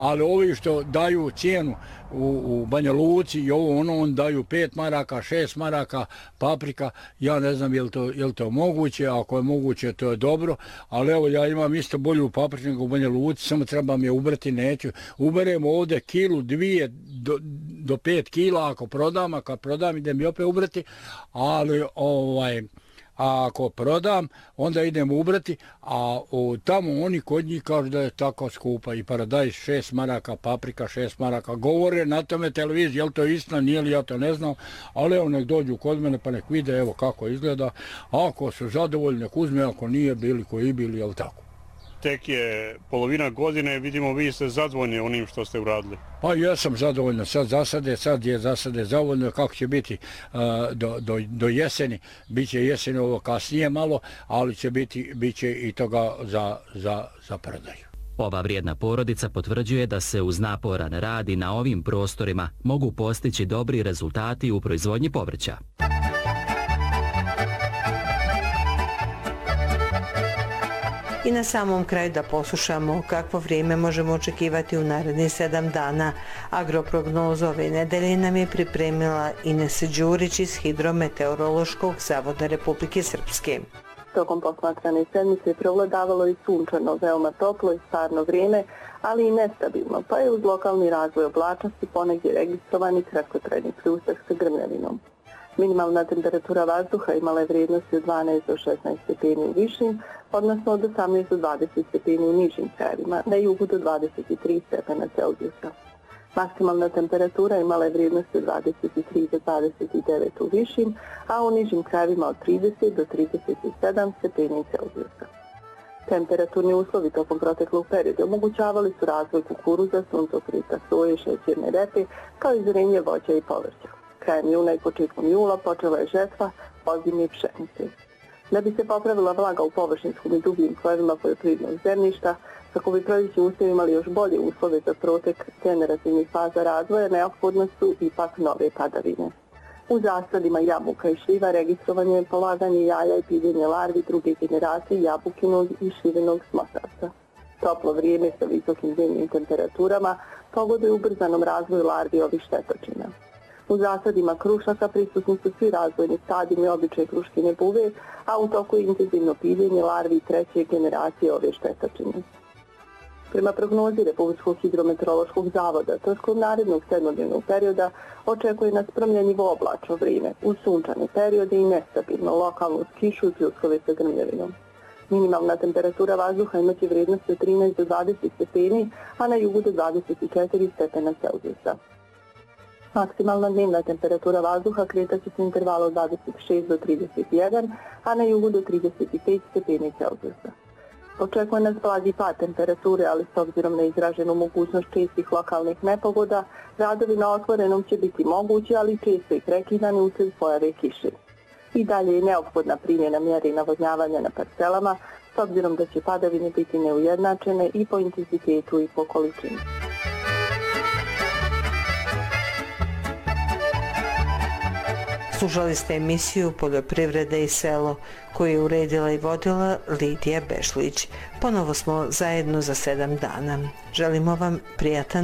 Ali ovi što daju cijenu u Banja Luci i ovo ono, on daju 5 maraka, 6 maraka, paprika, ja ne znam je li to moguće, ako je moguće to je dobro, ali evo ja imam isto bolju papriku nego u Banja Luci, samo trebam je ubrati, neću. Uberem ovdje kilu, 2 do 5 kila ako prodam, a kad prodam idem i opet ubrati, ali a ako prodam, onda idem ubrati, a tamo oni kod njih kažu da je tako skupa i paradajz 6 maraka, paprika 6 maraka. Govore na tome televiziji, je li to istina, nije li, ja to ne znam, ali evo nek dođu kod mene pa nek vide evo kako izgleda. Ako su zadovoljni, nek uzme, ako nije bili koji bili, je li tako. Tek je polovina godine, vidimo vi ste zadovoljni onim što ste uradili. Pa ja sam zadovoljno, sad je zasade zadovoljno kako će biti do jeseni. Biće jeseni ovo kasnije malo, ali će biće i toga za prodaju. Ova vrijedna porodica potvrđuje da se uz naporan rad i na ovim prostorima mogu postići dobri rezultati u proizvodnji povrća. I na samom kraju da poslušamo kakvo vrijeme možemo očekivati u narednih 7 dana. Agroprognozu ove nedelje nam je pripremila Ines Đurić iz Hidrometeorološkog zavoda Republike Srpske. Tokom posmatrane sedmice prevladavalo i sunčano, veoma toplo i stvarno vrijeme, ali i nestabilno, pa je uz lokalni razvoj oblačnosti ponegdje registrovani kratkotrajni pljusak sa grmljavinom. Minimalna temperatura vazduha imala je vrijednosti od 12 do 16 stepeni u višim, odnosno od 18 do 20 stepeni u nižim krajevima, na jugu do 23 stepena Celzijusa. Maksimalna temperatura imala je vrijednosti od 23 do 29 u višim, a u nižim krajevima od 30 do 37 stepeni Celzijusa. Temperaturni uslovi tokom proteklog perioda omogućavali su razvoj kukuruza, suncokrita, soje, šećerne repe, kao i zrenje voća i povrća. Krajem juna i početkom jula počela je žetva ozimne pšenice. Da bi se popravila vlaga u površinskom i dubljim slojevima poljoprivrednog zemljišta, kako bi proljećni usjevi imali još bolje uslove za protek generativnih faza razvoja, neophodne su ipak nove padavine. U zasadima jabuka i šljiva registrovanje je polaganje jaja i piljenje larvi druge generacije jabukinog i šljivenog smotavca. Toplo vrijeme sa visokim dnevnim temperaturama pogoduje ubrzanom razvoju larvi ovih štetočina. U zasadima krušaka prisutni su svi razvojni stadijumi običaje kruškine buve, a u toku je intenzivno piljenje larvi treće generacije ove štetočine. Prema prognozi Republičkog hidrometeorološkog zavoda, tokom narednog 7-dnevnog perioda očekuje nas promjenjivo oblačno vrijeme, uz sunčane periode i nestabilno lokalnu kišu i pljuskove sa grmljavinom. Minimalna temperatura vazduha imaće vrijednost od 13 do 20 stepeni, a na jugu do 24 stepena Celzijusa. Maksimalna dnevna temperatura vazduha kretaće se u intervalu od 26 do 31, a na jugu do 35 stepeni Celzijusa. Očekuje nas blagi pad temperature, ali s obzirom na izraženu mogućnost čestih lokalnih nepogoda, radovi na otvorenom će biti mogući, ali često i prekidani usred pojave kiše. I dalje je neophodna primjena mjere navodnjavanja na parcelama, s obzirom da će padavine biti neujednačene i po intenzitetu i po količini. Slušali ste emisiju Poljoprivreda i selo, koju je uredila i vodila Lidija Bešlić. Ponovo smo zajedno za 7 dana. Želimo vam prijatan